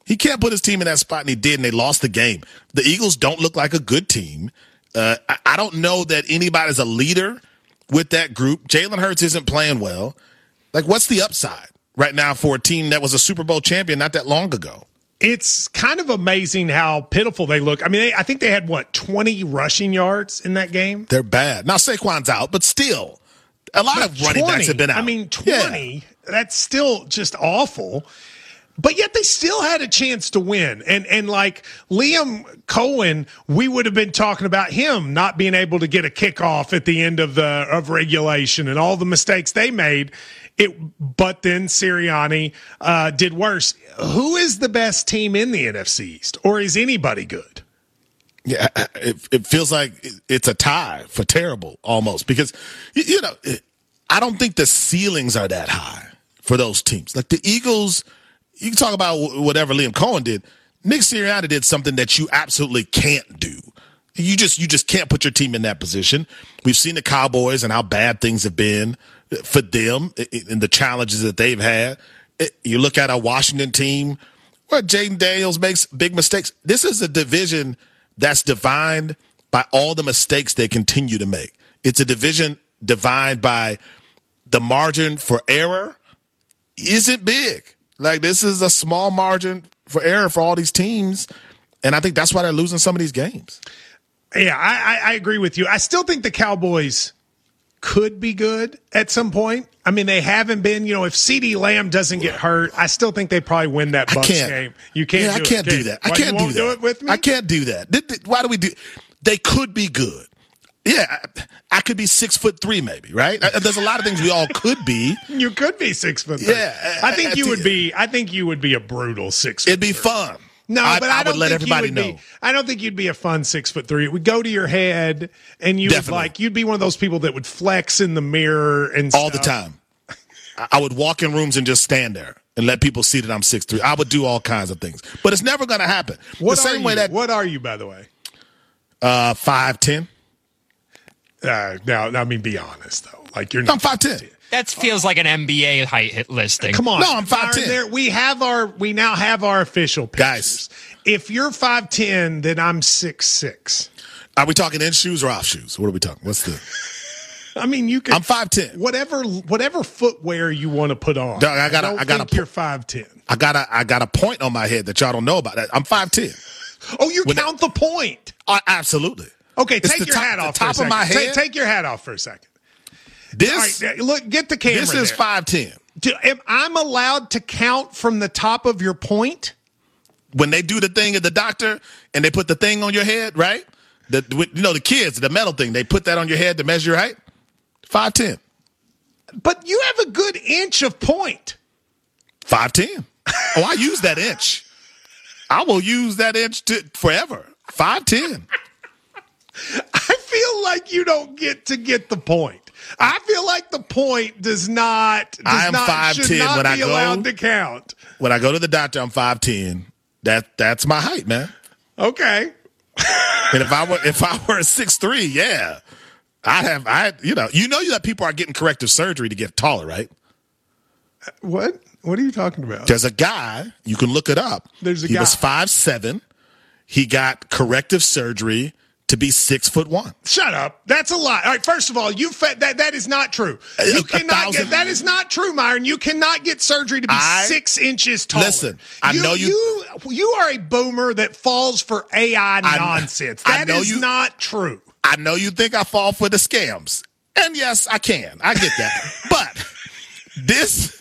He can't put his team in that spot, and he did, and they lost the game. The Eagles don't look like a good team. I don't know that anybody's a leader with that group. Jalen Hurts isn't playing well. Like, what's the upside right now for a team that was a Super Bowl champion not that long ago? It's kind of amazing how pitiful they look. I mean, I think they had, 20 rushing yards in that game? They're bad. Now, Saquon's out, but still, a lot of running backs have been out. I mean, 20, that's still just awful. But yet they still had a chance to win. And like Liam Cohen, we would have been talking about him not being able to get a kickoff at the end of regulation and all the mistakes they made. But then Sirianni did worse. Who is the best team in the NFC East? Or is anybody good? Yeah, it feels like it's a tie for terrible almost because, I don't think the ceilings are that high for those teams. Like the Eagles – you can talk about whatever Liam Cohen did. Nick Sirianni did something that you absolutely can't do. You just can't put your team in that position. We've seen the Cowboys and how bad things have been for them and the challenges that they've had. You look at our Washington team where Jaden Daniels makes big mistakes. This is a division that's defined by all the mistakes they continue to make. It's a division defined by the margin for error isn't big. Like, this is a small margin for error for all these teams, and I think that's why they're losing some of these games. Yeah, I agree with you. I still think the Cowboys could be good at some point. I mean, they haven't been. If CeeDee Lamb doesn't get hurt, I still think they probably win that Bucs game. You can't. Yeah, I can't do that. I can't do that. Do it with me? I can't do that. Why do we do? They could be good. Yeah, I could be 6'3", maybe, right? There's a lot of things we all could be. You could be 6'3". Yeah, I think you would be. I think you would be a brutal 6'3". It'd be fun. No, but I don't would let think everybody you would know. Be, I don't think you'd be a fun 6'3". It would go to your head, and you'd be one of those people that would flex in the mirror and all the time. I would walk in rooms and just stand there and let people see that I'm 6'3". I would do all kinds of things, but it's never going to happen. What are you, by the way? 5'10". Now, I mean, be honest though. Like you're not. I'm 5'10". That feels like an NBA height listing. Come on. No, I'm 5'10". We now have our official pictures. Guys. If you're 5'10", then I'm 6'6". Are we talking in shoes or off shoes? What are we talking? What's the? I mean, you can. I'm 5'10". Whatever footwear you want to put on. Doug, you're 5'10". I got a point on my head that y'all don't know about. I'm 5'10". Oh, you count the point. Absolutely. Okay, take your hat off. Top of my head. Take your hat off for a second. This all right, look, get the camera. This is 5'10". Am I allowed to count from the top of your point? When they do the thing at the doctor and they put the thing on your head, right? The kids, the metal thing, they put that on your head to measure your height. 5'10". But you have a good inch of point. 5'10". Oh, I use that inch. I will use that inch forever. 5'10". I feel like you don't get the point. I feel like the point should not be allowed to count. When I go to the doctor, I'm 5'10". That's my height, man. Okay. And if I were 6'3", yeah, you know that people are getting corrective surgery to get taller, right? What? What are you talking about? There's a guy, you can look it up. He was 5'7". He got corrective surgery to be 6'1". Shut up. That's a lie. All right, first of all, that is not true. You cannot get that is not true, Myron. You cannot get surgery to be 6 inches taller. Listen, I know you are a boomer that falls for AI nonsense. That is not true. I know you think I fall for the scams. And yes, I can. I get that. But this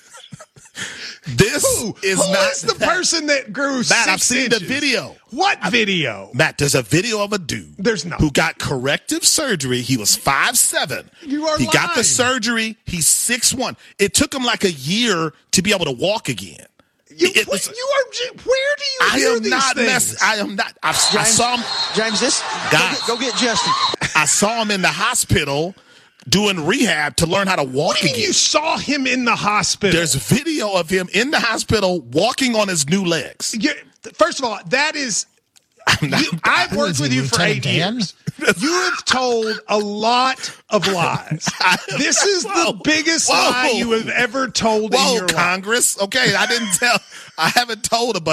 is the person that grew 6 inches? I've seen the video. What video? Matt, there's a video of a dude. There's not. Who got corrective surgery. He was 5'7". You are He lying. got the surgery. He's 6'1". It took him like a year to be able to walk again. Where do you hear these things? I am not. I saw him. James, go get Justin. I saw him in the hospital doing rehab to learn how to walk again. You saw him in the hospital? There's a video of him in the hospital walking on his new legs. First of all, that is... I've worked with you for 8 years. You have told a lot of lies. This is the biggest lie you have ever told in your life. Congress. Okay, I haven't told a bunch.